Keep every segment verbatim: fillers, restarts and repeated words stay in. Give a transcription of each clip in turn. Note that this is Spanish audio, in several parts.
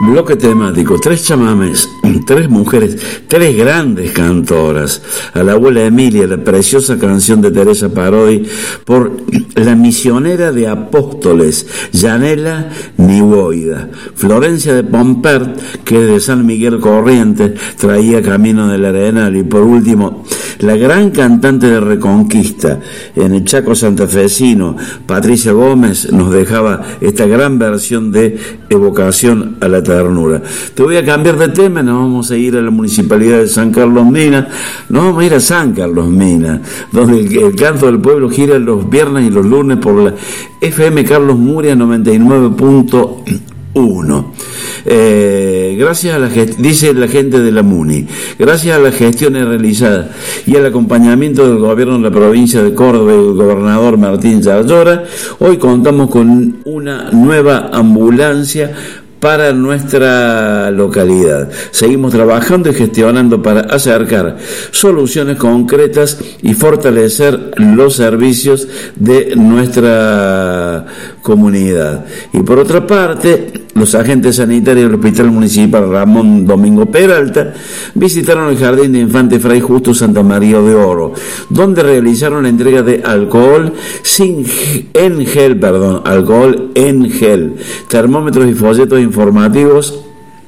Bloque temático, tres chamamés, tres mujeres, tres grandes cantoras. A la abuela Emilia, la preciosa canción de Teresa Parodi por la misionera de Apóstoles, Yanela Niboida. Florencia de Pompert, que de San Miguel Corrientes traía Camino del Arenal. Y por último, la gran cantante de Reconquista en el Chaco santafesino, Patricia Gómez, nos dejaba esta gran versión de Evocación a la ternura. Te voy a cambiar de tema, nos vamos a ir a la municipalidad de San Carlos Mina, nos vamos a ir a San Carlos Mina, donde el, el canto del pueblo gira los viernes y los lunes por la F M Carlos Muria noventa y nueve punto uno. Eh, gracias a la gest- dice la gente de la MUNI, gracias a las gestiones realizadas y al acompañamiento del gobierno de la provincia de Córdoba y el gobernador Martín Zayora, hoy contamos con una nueva ambulancia para nuestra localidad. Seguimos trabajando y gestionando para acercar soluciones concretas y fortalecer los servicios de nuestra comunidad. Y por otra parte, los agentes sanitarios del Hospital Municipal Ramón Domingo Peralta visitaron el Jardín de Infante Fray Justo Santa María de Oro, donde realizaron la entrega de alcohol sin en gel, perdón, alcohol en gel, termómetros y folletos informativos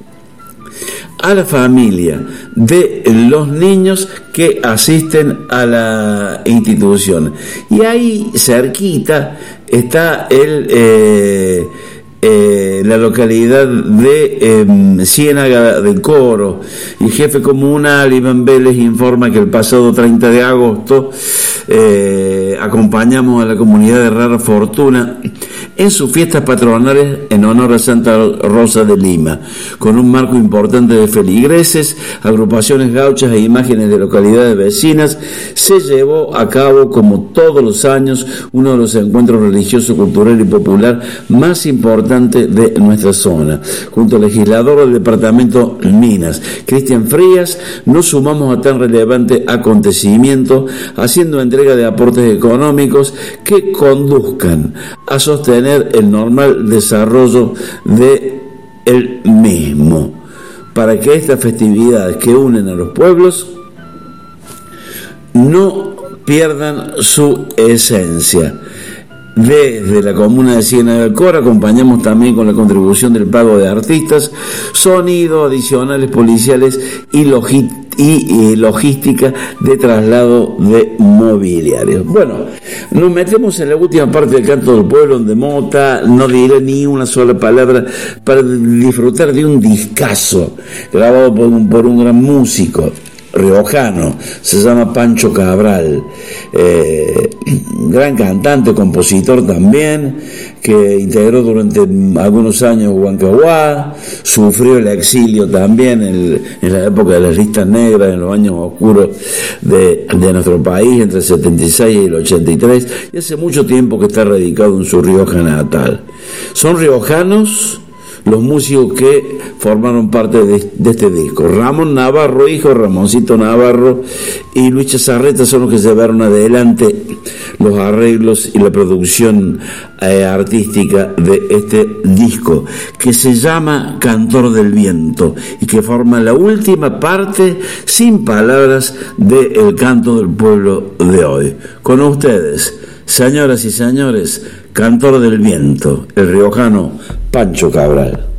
a la familia de los niños que asisten a la institución. Y ahí cerquita está el eh, Eh, la localidad de eh, Ciénaga del Coro, y el jefe comunal Iván Vélez informa que el pasado treinta de agosto eh, acompañamos a la comunidad de Rara Fortuna en sus fiestas patronales en honor a Santa Rosa de Lima, con un marco importante de feligreses, agrupaciones gauchas e imágenes de localidades vecinas. Se llevó a cabo, como todos los años, uno de los encuentros religioso, cultural y popular más importantes de nuestra zona. Junto al legislador del departamento Minas, Cristian Frías, nos sumamos a tan relevante acontecimiento, haciendo entrega de aportes económicos que conduzcan a sostener el normal desarrollo de el mismo, para que estas festividades que unen a los pueblos no pierdan su esencia. Desde la comuna de Ciénaga del Coro acompañamos también con la contribución del pago de artistas, sonido, adicionales policiales y, logi- y, y logística de traslado de mobiliarios. Bueno, nos metemos en la última parte del canto del pueblo, donde Mota no diré ni una sola palabra, para disfrutar de un discazo grabado por un, por un gran músico riojano, se llama Pancho Cabral, eh, gran cantante, compositor también, que integró durante algunos años Huancahuá, sufrió el exilio también en, en la época de las listas negras, en los años oscuros de, de nuestro país, entre el setenta y seis y el ochenta y tres, y hace mucho tiempo que está radicado en su Rioja natal. Son riojanos los músicos que formaron parte de, de este disco. Ramón Navarro, hijo, Ramoncito Navarro y Luis Chazarreta son los que llevaron adelante los arreglos y la producción eh, artística de este disco, que se llama Cantor del Viento y que forma la última parte sin palabras del canto del pueblo de hoy. Con ustedes, señoras y señores, Cantor del Viento, el riojano Pancho Cabral.